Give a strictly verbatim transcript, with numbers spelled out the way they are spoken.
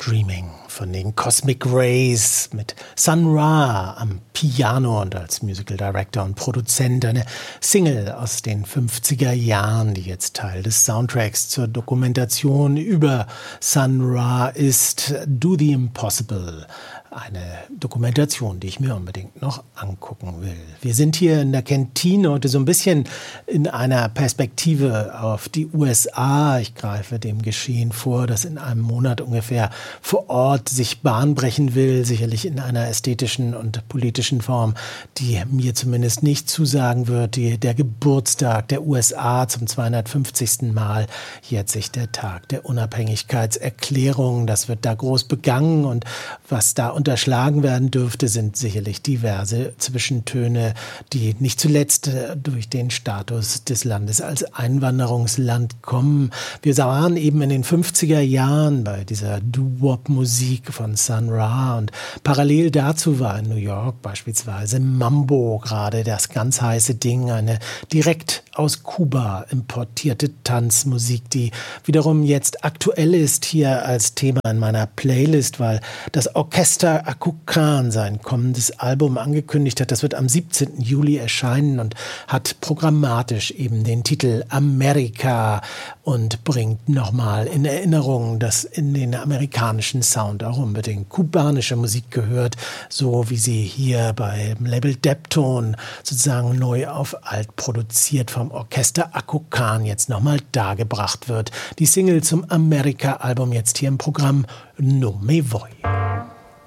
Dreaming von den Cosmic Rays mit Sun Ra am Piano und als Musical Director und Produzent. Eine Single aus den fünfziger Jahren, die jetzt Teil des Soundtracks zur Dokumentation über Sun Ra ist. Do the Impossible. Eine Dokumentation, die ich mir unbedingt noch angucken will. Wir sind hier in der Kantine heute so ein bisschen in einer Perspektive auf die U S A. Ich greife dem Geschehen vor, das in einem Monat ungefähr vor Ort sich Bahn brechen will, sicherlich in einer ästhetischen und politischen Form, die mir zumindest nicht zusagen wird. Die, der Geburtstag der U S A zum zweihundertfünfzigsten Mal, jetzt sich der Tag der Unabhängigkeitserklärung. Das wird da groß begangen und was da unterschlagen werden dürfte, sind sicherlich diverse Zwischentöne, die nicht zuletzt durch den Status des Landes als Einwanderungsland kommen. Wir waren eben in den fünfziger Jahren bei dieser Doo-Wop-Musik von Sun Ra und parallel dazu war in New York beispielsweise Mambo gerade das ganz heiße Ding, eine direkt aus Kuba importierte Tanzmusik, die wiederum jetzt aktuell ist hier als Thema in meiner Playlist, weil das Orchester Akukan sein kommendes Album angekündigt hat. Das wird am siebzehnten Juli erscheinen und hat programmatisch eben den Titel Amerika und bringt nochmal in Erinnerung, dass in den amerikanischen Sound auch unbedingt kubanische Musik gehört, so wie sie hier beim Label Deptone sozusagen neu auf alt produziert vom Orchester Akukan jetzt nochmal dargebracht wird. Die Single zum Amerika-Album jetzt hier im Programm No Me Voy.